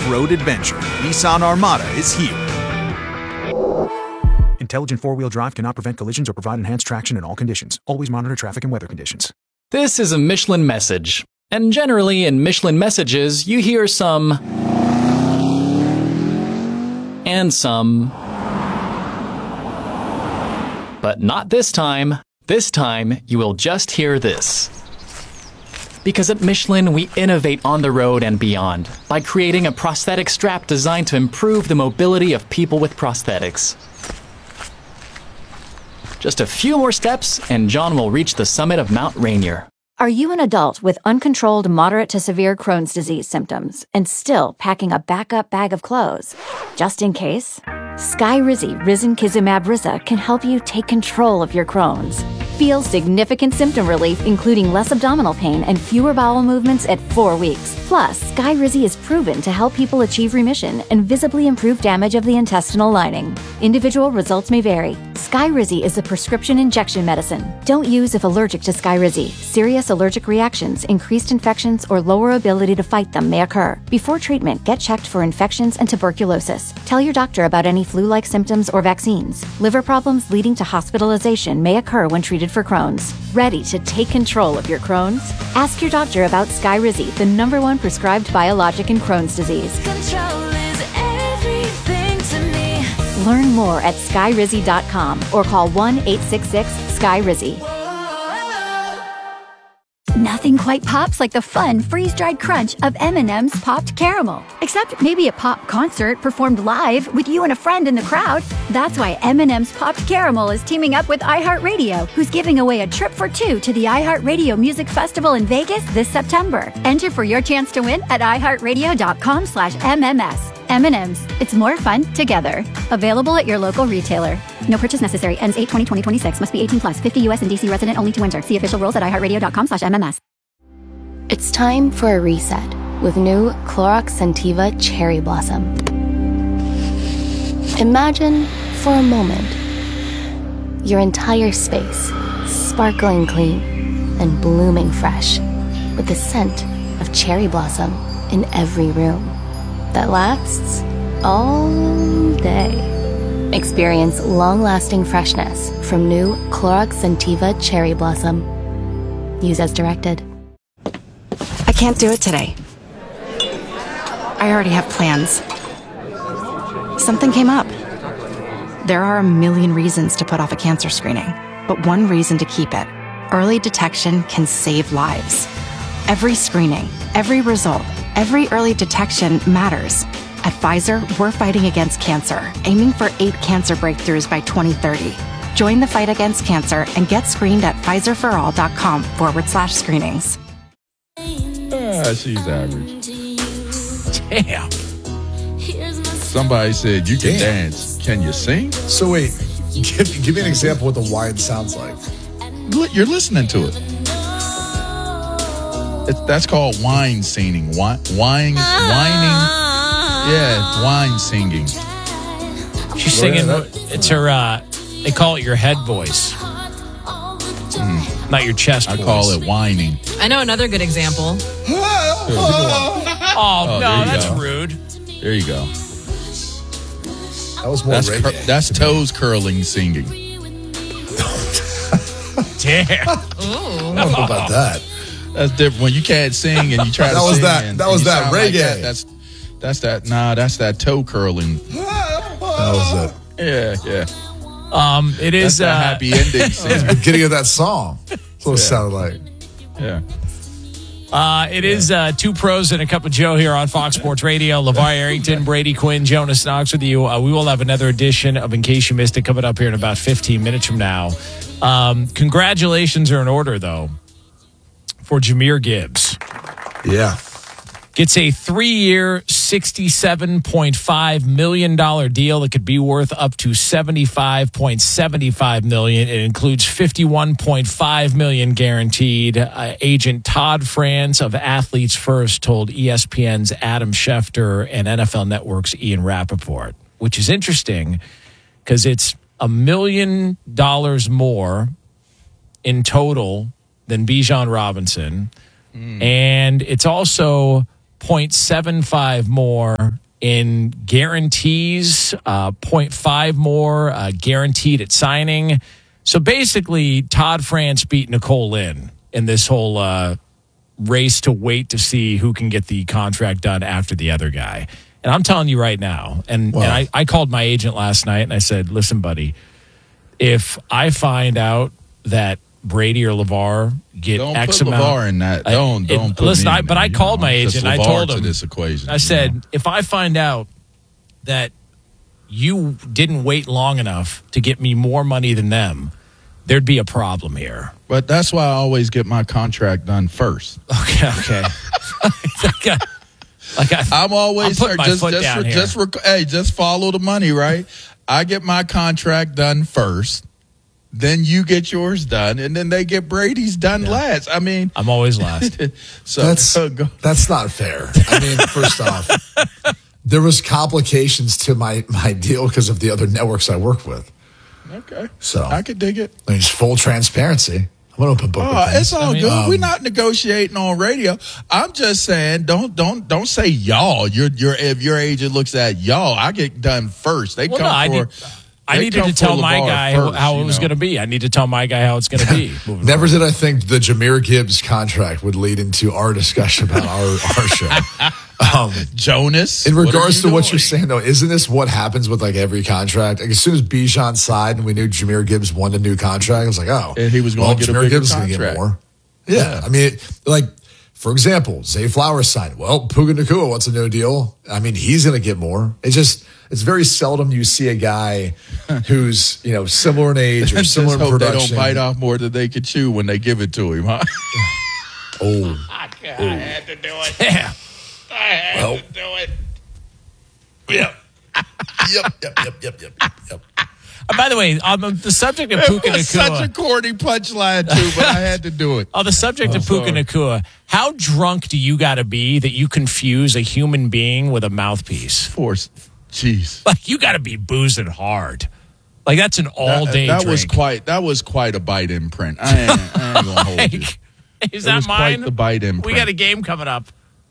off-road adventure. Nissan Armada is here. Intelligent four-wheel drive cannot prevent collisions or provide enhanced traction in all conditions. Always monitor traffic and weather conditions. This is a Michelin message. And generally in Michelin messages, you hear some and some. But not this time. This time, you will just hear this. Because at Michelin, we innovate on the road and beyond by creating a prosthetic strap designed to improve the mobility of people with prosthetics. Just a few more steps, and John will reach the summit of Mount Rainier. Are you an adult with uncontrolled moderate to severe Crohn's disease symptoms and still packing a backup bag of clothes? Just in case? Skyrizi Risankizumab Riza can help you take control of your Crohn's. Feel significant symptom relief, including less abdominal pain and fewer bowel movements at 4 weeks. Plus, Skyrizi is proven to help people achieve remission and visibly improve damage of the intestinal lining. Individual results may vary. Skyrizi is a prescription injection medicine. Don't use if allergic to Skyrizi. Serious allergic reactions, increased infections, or lower ability to fight them may occur. Before treatment, get checked for infections and tuberculosis. Tell your doctor about any flu-like symptoms or vaccines. Liver problems leading to hospitalization may occur when treated for Crohn's. Ready to take control of your Crohn's? Ask your doctor about Skyrizi, the #1 prescribed biologic in Crohn's disease. Control is everything to me. Learn more at skyrizi.com or call 1-866-SKYRIZI. Nothing quite pops like the fun freeze-dried crunch of M&M's Popped Caramel. Except maybe a pop concert performed live with you and a friend in the crowd. That's why M&M's Popped Caramel is teaming up with iHeartRadio, who's giving away a trip for 2 to the iHeartRadio Music Festival in Vegas this September. Enter for your chance to win at iHeartRadio.com/MMS. M&M's. It's more fun together. Available at your local retailer. No purchase necessary. Ends 8/20/2026. Must be 18 plus. 50 U.S. and D.C. resident only to enter. See official rules at iHeartRadio.com/MMS. It's time for a reset with new Clorox Scentiva Cherry Blossom. Imagine, for a moment, your entire space sparkling clean and blooming fresh with the scent of cherry blossom in every room that lasts all day. Experience long-lasting freshness from new Clorox Scentiva Cherry Blossom. Use as directed. I can't do it today. I already have plans. Something came up. There are a million reasons to put off a cancer screening, but one reason to keep it. Early detection can save lives. Every screening, every result, every early detection matters. At Pfizer, we're fighting against cancer, aiming for 8 cancer breakthroughs by 2030. Join the fight against cancer and get screened at Pfizerforall.com/screenings. She's average. Damn. Somebody said you can dance. Can you sing? So wait, give me an example what the whine sounds like. You're listening to it. That's called wine singing. Whining. Yeah, wine singing. She's singing. It's her. They call it your head voice, not your chest voice. I call it whining. I know another good example. Oh no, that's rude. There you go. That was more reggae. That's toes curling singing. Damn. I don't know about that. That's different. When you can't sing and you try to sing. That was that reggae. Like that's that toe curling. That was it. Yeah. It is that's a happy ending scene. The beginning of that song. That's what it sounded like. Yeah. It is 2 pros and a cup of Joe here on Fox Sports Radio. LeVar Arrington, Brady Quinn, Jonas Knox with you. We will have another edition of In Case You Missed It coming up here in about 15 minutes from now. Congratulations are in order, though, for Jahmyr Gibbs. Yeah. Gets a 3-year, $67.5 million deal that could be worth up to $75.75 million. It includes $51.5 million guaranteed. Agent Todd France of Athletes First told ESPN's Adam Schefter and NFL Network's Ian Rappaport, which is interesting because it's $1 million more in total than Bijan Robinson. And it's also 0.75 more in guarantees, 0.5 more guaranteed at signing. So basically, Todd France beat Nicole Lynn in this whole race to wait to see who can get the contract done after the other guy. And I'm telling you right now, and I called my agent last night and I said, listen, buddy, if I find out that Brady or LeVar get don't X put amount. LeVar in that. Don't put listen, me in but there, I called my agent. I told him to this equation. I said, if I find out that you didn't wait long enough to get me more money than them, there'd be a problem here. But that's why I always get my contract done first. Okay. I'm always putting my foot down here. Just follow the money, right? I get my contract done first. Then you get yours done, and then they get Brady's done last. I mean, I'm always last. That's not fair. I mean, first off, there was complications to my deal because of the other networks I work with. Okay, so I could dig it. I mean, just full transparency. I'm an open book. It's all good. We're not negotiating on radio. I'm just saying, don't say y'all. If your agent looks at y'all, I get done first. I needed to tell my guy how it was going to be. I need to tell my guy how it's going to be. Never did I think the Jahmyr Gibbs contract would lead into our discussion about our show. Jonas. In regards to what you're saying, though, isn't this what happens with like every contract? Like, as soon as Bijan signed and we knew Jahmyr Gibbs won a new contract, I was like, oh. And he was going to get a bigger Gibbs contract. Gonna get more. Yeah. I mean, for example, Zay Flowers signed. Well, Puka Nacua wants a new deal. I mean, he's going to get more. It's very seldom you see a guy who's, similar in age or similar in production. They don't bite off more than they can chew when they give it to him, huh? I had to do it. Yeah. I had to do it. Yep. Yep. By the way, on the subject of Puka Nacua. Such a corny punchline, too, but I had to do it. On the subject of Puka Nacua, how drunk do you got to be that you confuse a human being with a mouthpiece? Jeez. Like, you got to be boozing hard. Like, that's an all-day drink. That was quite a bite imprint. I ain't going to hold you. Is that mine? Quite the bite imprint. We got a game coming up.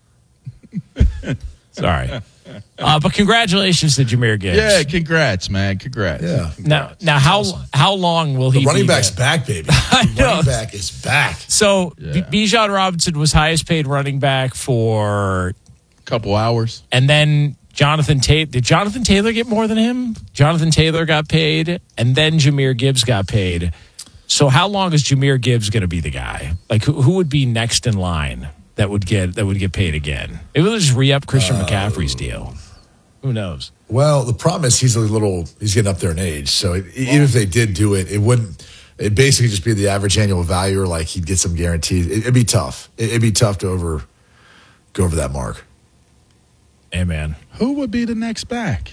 Sorry. But congratulations to Jahmyr Gibbs. Yeah, congrats, man. Congrats. Yeah. Now how long will he be? The running back's back, baby. The running back is back. So Bijan Robinson was highest paid running back for a couple hours. And then Jonathan Taylor. Did Jonathan Taylor get more than him? Jonathan Taylor got paid, and then Jahmyr Gibbs got paid. So how long is Jahmyr Gibbs going to be the guy? Like, who would be next in line that would get paid again? Maybe they'll just re-up Christian McCaffrey's deal. Who knows? Well, the problem is he's getting up there in age. So even if they did do it, it'd basically just be the average annual value, or like he'd get some guarantees. It'd be tough. It'd be tough to go over that mark. Hey, man. Who would be the next back?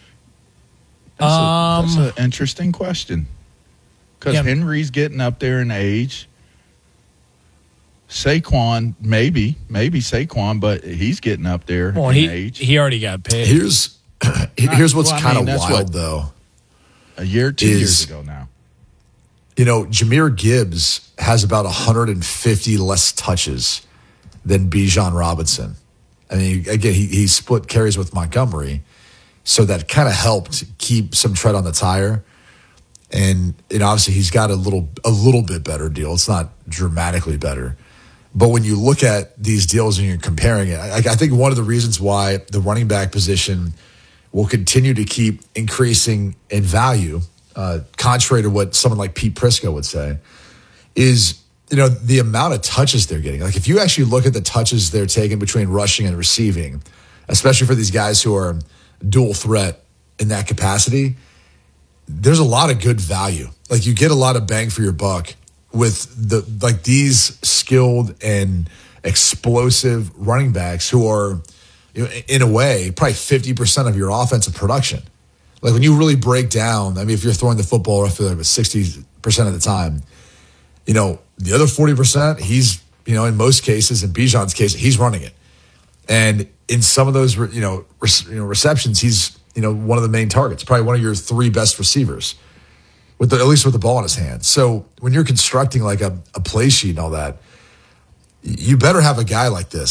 That's an interesting question. Because Henry's getting up there in age. Saquon, maybe Saquon, but he's getting up there in age. He already got paid. Here's what's kind of wild, though. A year, 2 years ago now. Jahmyr Gibbs has about 150 less touches than Bijan Robinson. I mean, again, he split carries with Montgomery, so that kind of helped keep some tread on the tire. And obviously he's got a little bit better deal. It's not dramatically better. But when you look at these deals and you're comparing it, I think one of the reasons why the running back position will continue to keep increasing in value, contrary to what someone like Pete Prisco would say, is the amount of touches they're getting. Like, if you actually look at the touches they're taking between rushing and receiving, especially for these guys who are dual threat in that capacity, there's a lot of good value. Like, you get a lot of bang for your buck with these skilled and explosive running backs who are, in a way, probably 50% of your offensive production. Like, when you really break down, I mean, if you're throwing the football roughly like 60% of the time, the other 40%, he's, in most cases, in Bijan's case, he's running it. And in some of those, receptions, he's, one of the main targets, probably one of your three best receivers, at least with the ball in his hand. So when you're constructing like a play sheet and all that, you better have a guy like this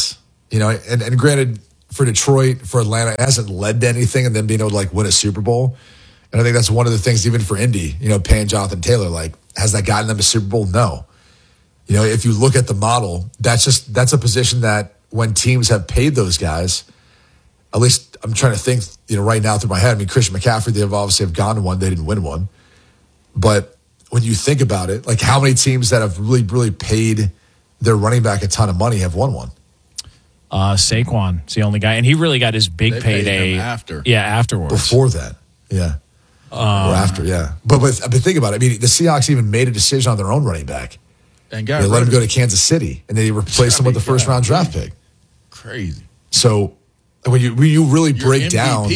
And granted, for Detroit, for Atlanta, it hasn't led to anything and then being able to like win a Super Bowl. And I think that's one of the things, even for Indy, paying Jonathan Taylor, like, has that gotten them a Super Bowl? No. If you look at the model, that's a position that when teams have paid those guys, at least I'm trying to think, right now through my head. I mean, Christian McCaffrey, they've obviously have gone to one, they didn't win one. But when you think about it, like how many teams that have really, really paid their running back a ton of money have won one? Saquon's the only guy, and he really got his big payday after. Yeah, afterwards. Before that, yeah. Or after, yeah. But think about it. I mean, the Seahawks even made a decision on their own running back. And they let him go to Kansas City, and then he replaced him with the first-round draft pick. Crazy. So when you really break MVP. down,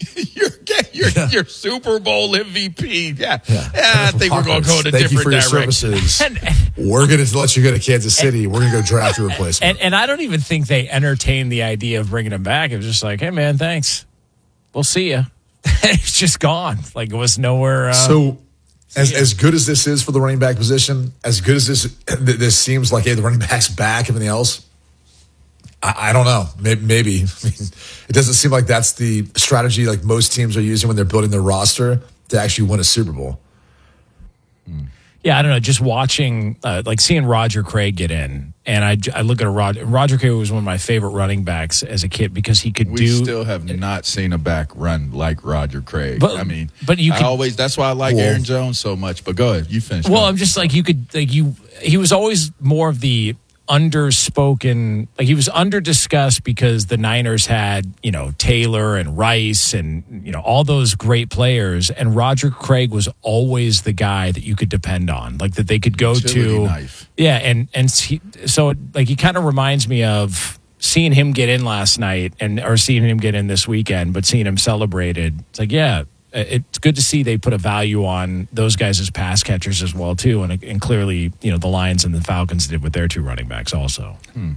your Super Bowl MVP. Yeah. I think we're going to go in a different direction. We're going to let you go to Kansas City. We're going to go draft your replacement. And I don't even think they entertained the idea of bringing him back. It was just like, hey man, thanks. We'll see you. It's just gone. Like it was nowhere. So. As good as this is for the running back position, as good as this seems like, hey, the running back's back, everything else, I don't know. Maybe. I mean, it doesn't seem like that's the strategy like most teams are using when they're building their roster to actually win a Super Bowl. Yeah, I don't know. Just watching, like seeing Roger Craig get in, and I look at Roger Craig was one of my favorite running backs as a kid because he could We still have not seen a back run like Roger Craig. That's why I like Aaron Jones so much. But go ahead, you finish. Well, I'm just like he was always more of the underspoken, like he was underdiscussed because the Niners had, Taylor and Rice and, all those great players. And Roger Craig was always the guy that you could depend on, like that they could go to. Knife. Yeah. So he kind of reminds me of seeing him get in last night or seeing him get in this weekend, but seeing him celebrated. It's like, yeah. It's good to see they put a value on those guys as pass catchers as well too, and clearly, the Lions and the Falcons did with their two running backs also.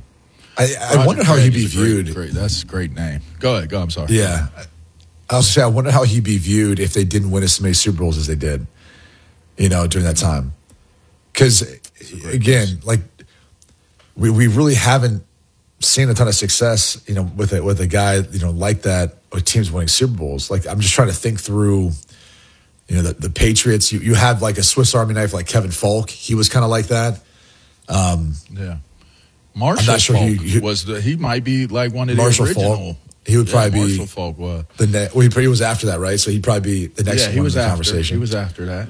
I wonder how he'd be viewed. Great. That's a great name. Go ahead. I'm sorry. Yeah, I was say I wonder how he'd be viewed if they didn't win as many Super Bowls as they did, during that time. Because again, like we really haven't seen a ton of success, with a guy, like that, with teams winning Super Bowls. Like, I'm just trying to think through, the Patriots. You have like a Swiss Army knife, like Kevin Falk. He was kind of like that. Yeah. Marshall I'm not sure Falk he might be like one of the Marshall original. Falk. He would probably be. Marshall Falk was. He was after that, right? So he'd probably be the next one in the conversation. He was after that.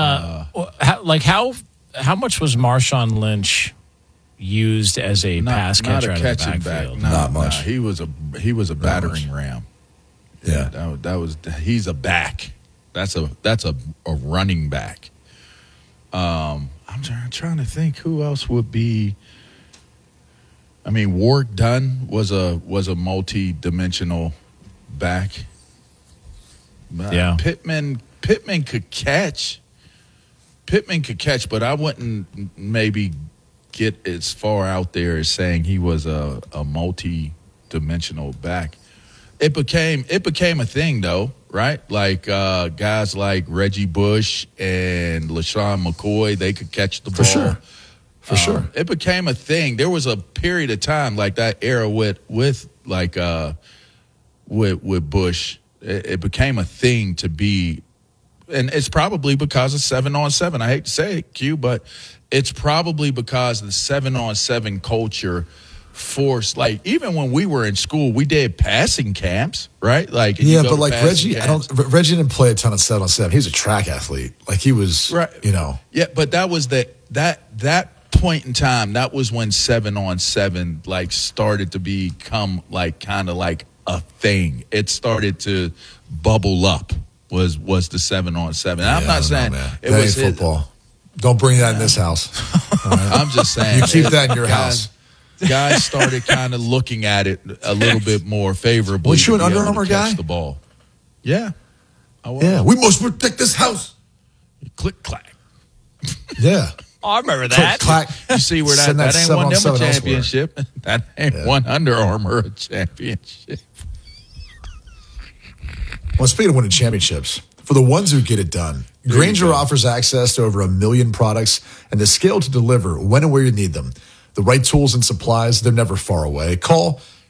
How much was Marshawn Lynch used as a pass catcher out of the backfield? Not much. He was a battering ram. Yeah, he's a back. That's a running back. I'm trying to think who else would be. I mean, Warwick Dunn was a multi-dimensional back. Yeah, Pittman could catch. But I wouldn't maybe get as far out there as saying he was a multi-dimensional back. It became a thing though, right? Like guys like Reggie Bush and LaShawn McCoy, they could catch the ball. For sure. It became a thing. There was a period of time like that era with Bush. It became a thing to be, and it's probably because of 7-on-7. I hate to say it, Q, but it's probably because the 7-on-7 culture forced, like, even when we were in school, we did passing camps, right? Like, yeah, but like Reggie, Reggie didn't play a ton of 7-on-7. He was a track athlete. Like, he was, right. Yeah, but that was that point in time. That was when 7-on-7 like started to become like kind of like a thing. It started to bubble up. Was the 7-on-7? I'm not saying it was football. Don't bring that in this house. Right? I'm just saying you keep that in your house. Guys started kind of looking at it a little bit more favorably. Was you an Under Armour guy? The ball. Yeah. Yeah. We must protect this house. Click clack. Yeah. Oh, I remember that. Click, clack. You see where that ain't won them a championship. That ain't won Under Armour a championship. Well, speaking of winning championships, for the ones who get it done, Grainger offers access to over 1 million products and the scale to deliver when and where you need them. The right tools and supplies, they're never far away. Call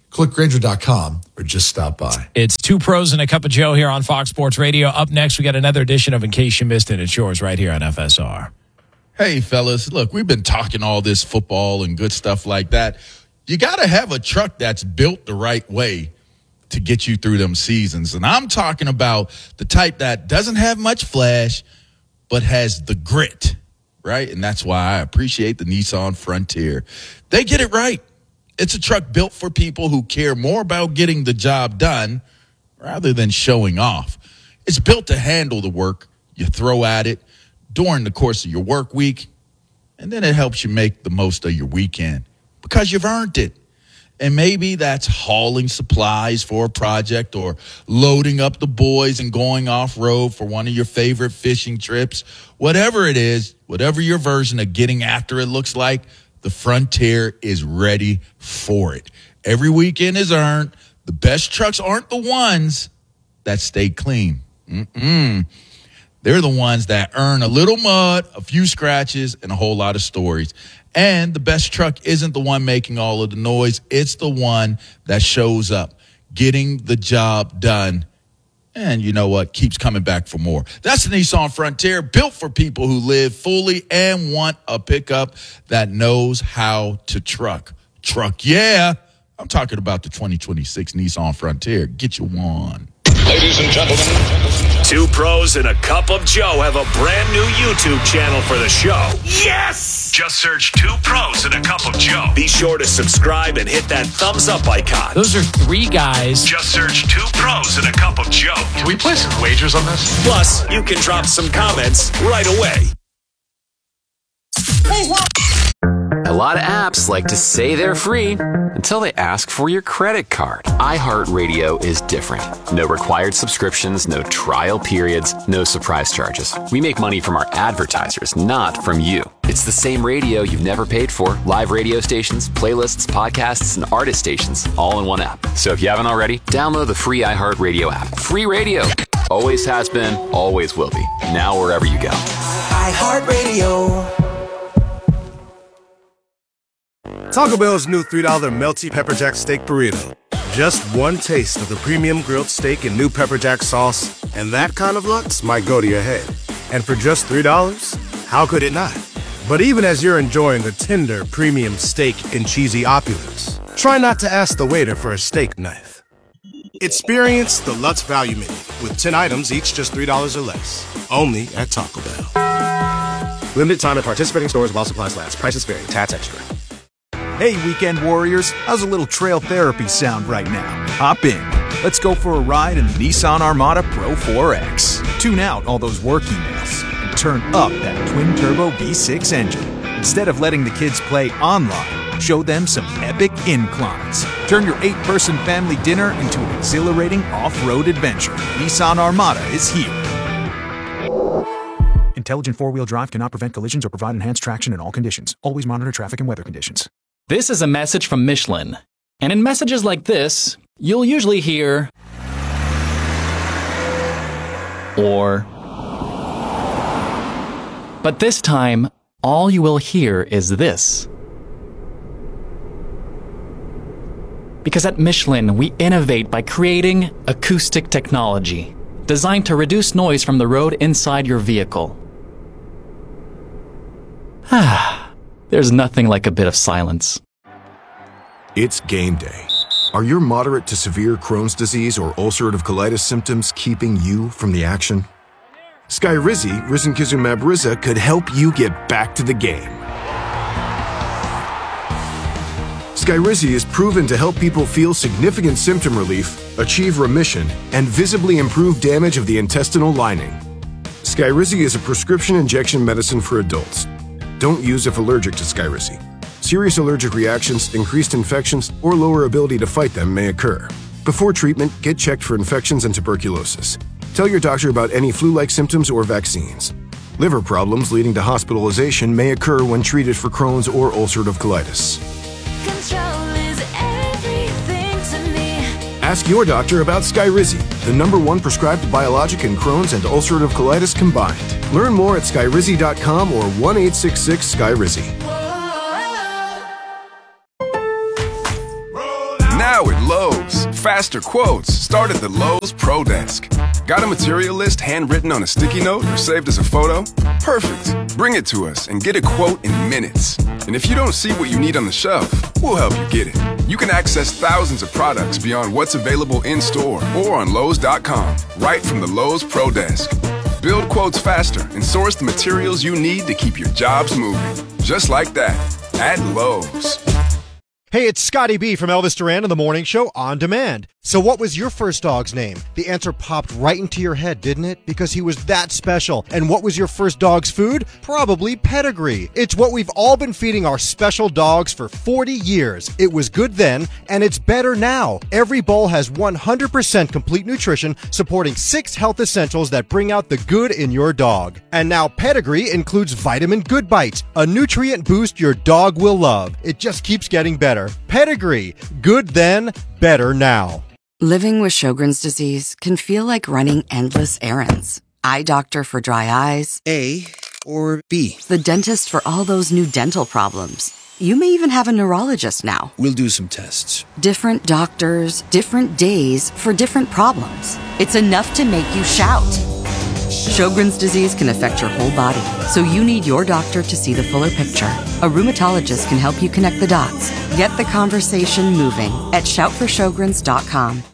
Click Grainger.com or just stop by. It's Two Pros and a Cup of Joe here on Fox Sports Radio. Up next, we got another edition of In Case You Missed It. It's yours right here on FSR. Hey, fellas, look, we've been talking all this football and good stuff like that. You got to have a truck that's built the right way to get you through them seasons. And I'm talking about the type that doesn't have much flash, but has the grit, right? And that's why I appreciate the Nissan Frontier. They get it right. It's a truck built for people who care more about getting the job done rather than showing off. It's built to handle the work you throw at it during the course of your work week, and then it helps you make the most of your weekend because you've earned it. And maybe that's hauling supplies for a project or loading up the boys and going off-road for one of your favorite fishing trips. Whatever it is, whatever your version of getting after it looks like, the Frontier is ready for it. Every weekend is earned. The best trucks aren't the ones that stay clean. They're the ones that earn a little mud, a few scratches, and a whole lot of stories. And the best truck isn't the one making all of the noise. It's the one that shows up, getting the job done. And you know what? Keeps coming back for more. That's the Nissan Frontier, built for people who live fully and want a pickup that knows how to truck. Truck, yeah. I'm talking about the 2026 Nissan Frontier. Get you one. Ladies and gentlemen, Two Pros and a Cup of Joe have a brand new YouTube channel for the show. Yes! Just search Two Pros and a Cup of Joe. Be sure to subscribe and hit that thumbs up icon. Those are three guys. Just search Two Pros and a Cup of Joe. Can we play some wagers on this? Plus, you can drop some comments right away. A lot of apps like to say they're free until they ask for your credit card. iHeartRadio is different. No required subscriptions, no trial periods, no surprise charges. We make money from our advertisers, not from you. It's the same radio you've never paid for. Live radio stations, playlists, podcasts, and artist stations, all in one app. So if you haven't already, download the free iHeartRadio app. Free radio. Always has been, always will be. Now wherever you go. iHeartRadio. Taco Bell's new $3 melty pepper jack steak burrito. Just one taste of the premium grilled steak and new pepper jack sauce, and that kind of looks might go to your head. And for just $3, how could it not? But even as you're enjoying a tender premium steak in cheesy opulence, try not to ask the waiter for a steak knife. Experience the Lutz Value Menu with 10 items, each just $3 or less. Only at Taco Bell. Limited time at participating stores while supplies last. Prices vary. Tats extra. Hey, weekend warriors, how's a little trail therapy sound right now? Hop in. Let's go for a ride in the Nissan Armada Pro 4X. Tune out all those work emails and turn up that twin-turbo V6 engine. Instead of letting the kids play online, show them some epic inclines. Turn your 8-person family dinner into an exhilarating off-road adventure. Nissan Armada is here. Intelligent four-wheel drive cannot prevent collisions or provide enhanced traction in all conditions. Always monitor traffic and weather conditions. This is a message from Michelin. And in messages like this, you'll usually hear, or, but this time, all you will hear is this. Because at Michelin, we innovate by creating acoustic technology designed to reduce noise from the road inside your vehicle. There's nothing like a bit of silence. It's game day. Are your moderate to severe Crohn's disease or ulcerative colitis symptoms keeping you from the action? Skyrizi, risankizumab Riza, could help you get back to the game. Skyrizi is proven to help people feel significant symptom relief, achieve remission, and visibly improve damage of the intestinal lining. Skyrizi is a prescription injection medicine for adults. Don't use if allergic to Skyrizi. Serious allergic reactions, increased infections, or lower ability to fight them may occur. Before treatment, get checked for infections and tuberculosis. Tell your doctor about any flu-like symptoms or vaccines. Liver problems leading to hospitalization may occur when treated for Crohn's or ulcerative colitis. Control is everything to me. Ask your doctor about Skyrizi, the #1 prescribed biologic in Crohn's and ulcerative colitis combined. Learn more at skyrizi.com or 1-866-SKYRIZI. Now at Lowe's. Faster quotes start at the Lowe's Pro Desk. Got a material list handwritten on a sticky note or saved as a photo? Perfect. Bring it to us and get a quote in minutes. And if you don't see what you need on the shelf, we'll help you get it. You can access thousands of products beyond what's available in-store or on Lowe's.com, right from the Lowe's Pro Desk. Build quotes faster and source the materials you need to keep your jobs moving. Just like that, at Lowe's. Hey, it's Scotty B from Elvis Duran and the Morning Show On Demand. So what was your first dog's name? The answer popped right into your head, didn't it? Because he was that special. And what was your first dog's food? Probably Pedigree. It's what we've all been feeding our special dogs for 40 years. It was good then, and it's better now. Every bowl has 100% complete nutrition, supporting 6 health essentials that bring out the good in your dog. And now Pedigree includes Vitamin Good Bites, a nutrient boost your dog will love. It just keeps getting better. Pedigree. Good then, better now. Living with Sjogren's disease can feel like running endless errands. Eye doctor for dry eyes. A or B? The dentist for all those new dental problems. You may even have a neurologist now. We'll do some tests. Different doctors, different days for different problems. It's enough to make you shout. Sjogren's disease can affect your whole body, so you need your doctor to see the fuller picture. A rheumatologist can help you connect the dots. Get the conversation moving at shoutforsjogrens.com.